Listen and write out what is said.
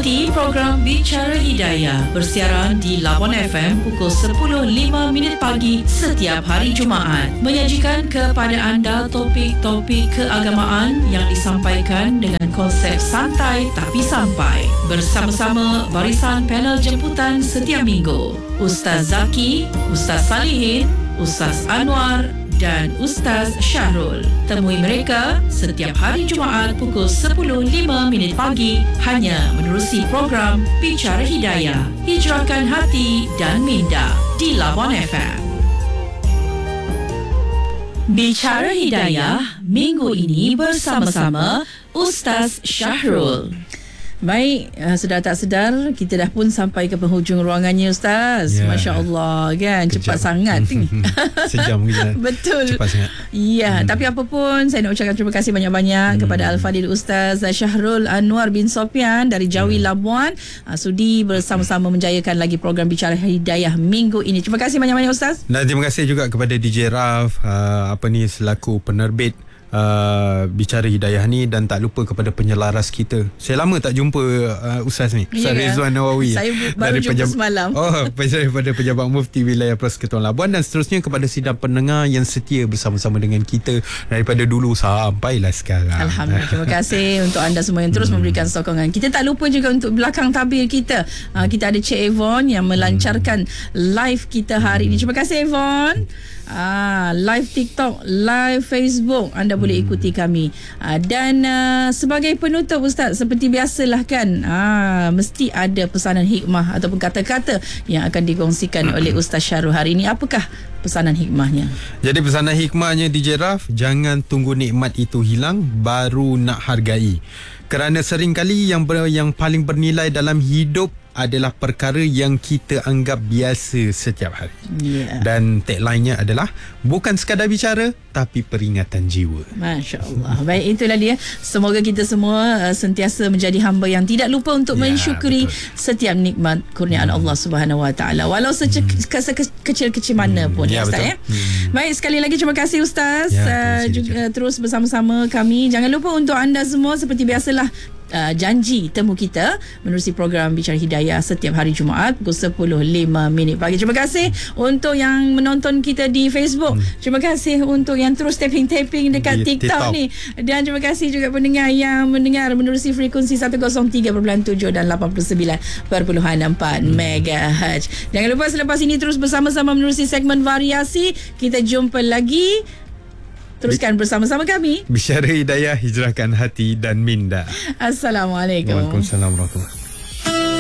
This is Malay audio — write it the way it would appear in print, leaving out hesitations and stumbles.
Ikuti program Bicara Hidayah bersiaran di Labuan FM pukul 10.05 pagi setiap hari Jumaat. Menyajikan kepada anda topik-topik keagamaan yang disampaikan dengan konsep santai tapi sampai. Bersama-sama barisan panel jemputan setiap minggu. Ustaz Zaki, Ustaz Salihin, Ustaz Anwar dan Ustaz Syahrul. Temui mereka setiap hari Jumaat pukul 10.05 pagi hanya menerusi program Bicara Hidayah. Hijrahkan hati dan minda di Labuan FM. Bicara Hidayah minggu ini bersama-sama Ustaz Syahrul. Baik, sedar tak sedar kita dah pun sampai ke penghujung ruangannya Ustaz. Masya Allah kan. Cepat sangat. Sejam je. Betul. Cepat sangat. Ya, tapi apapun saya nak ucapkan terima kasih banyak-banyak kepada Al-Fadhil Ustaz Syahrul Anwar bin Sopyan dari Jawi Labuan sudi bersama-sama menjayakan lagi program Bicara Hidayah minggu ini. Terima kasih banyak-banyak Ustaz. Dan terima kasih juga kepada DJ Raf selaku penerbit Bicara Hidayah ni, dan tak lupa kepada penyelaras kita. Saya lama tak jumpa Ustaz ni, Ustaz Rizwan Nawawi. Saya baru jumpa semalam. Daripada Pejabat Mufti Wilayah Persekutuan Labuan, dan seterusnya kepada sidang pendengar yang setia bersama-sama dengan kita daripada dulu sampailah sekarang. Alhamdulillah. Terima kasih untuk anda semua yang terus memberikan sokongan. Kita tak lupa juga untuk belakang tabir kita. Kita ada Cik Yvonne yang melancarkan live kita hari ini. Terima kasih Yvonne. Live TikTok, live Facebook, anda boleh ikuti kami. Dan sebagai penutup Ustaz, seperti biasalah kan, mesti ada pesanan hikmah ataupun kata-kata yang akan dikongsikan oleh Ustaz Syahrul hari ini. Apakah pesanan hikmahnya? Jadi pesanan hikmahnya DJ Raf, jangan tunggu nikmat itu hilang baru nak hargai. Kerana seringkali yang paling bernilai dalam hidup adalah perkara yang kita anggap biasa setiap hari. Dan tagline-nya adalah bukan sekadar bicara tapi peringatan jiwa. Masya Allah. Baik, itulah dia. Semoga kita semua sentiasa menjadi hamba yang tidak lupa untuk mensyukuri setiap nikmat kurniaan Allah Subhanahu Wa Taala, walau sekecil-kecil mana pun Ustaz. Baik, sekali lagi terima kasih Ustaz. Juga terus bersama-sama kami. Jangan lupa untuk anda semua seperti biasalah, janji temu kita menerusi program Bicara Hidayah setiap hari Jumaat pukul 10.05 pagi. Terima kasih untuk yang menonton kita di Facebook. Terima kasih untuk yang terus tapping dekat TikTok ni. Dan terima kasih juga pendengar yang mendengar menerusi frekuensi 103.7 dan 89.4 MHz. Jangan lupa selepas ini terus bersama-sama menerusi segmen variasi. Kita jumpa lagi. Teruskan bersama-sama kami. Bicara Hidayah, hijrahkan hati dan minda. Assalamualaikum. Waalaikumsalam warahmatullahi wabarakatuh.